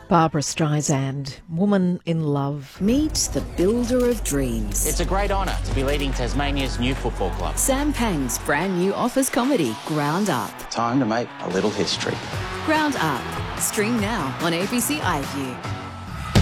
Barbara Streisand, Woman in Love. Meet the builder of dreams. It's a great honour to be leading Tasmania's new football club. Sam Pang's brand new office comedy, Ground Up. Time to make a little history. Ground Up. Stream now on ABC iView.